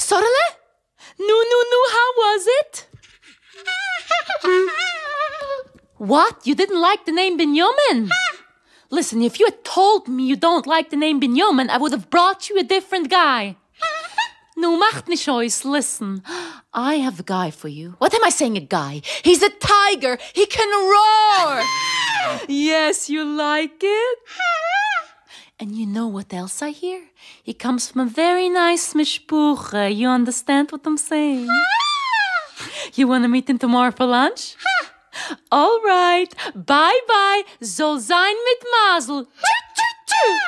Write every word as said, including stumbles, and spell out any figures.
Sorrele? Nu, nu, nu, how was it? What? You didn't like the name Binyamin? Listen, if you had told me you don't like the name Binyamin, I would have brought you a different guy. No, macht nicht aus. Listen, I have a guy for you. What am I saying, a guy? He's a tiger. He can roar. Yes, you like it? And you know what else I hear? He comes from a very nice mishpucha. You understand what I'm saying? You want to meet him tomorrow for lunch? All right. Bye-bye. Soll sein mit Mazel. Tschü, tschü, tschü.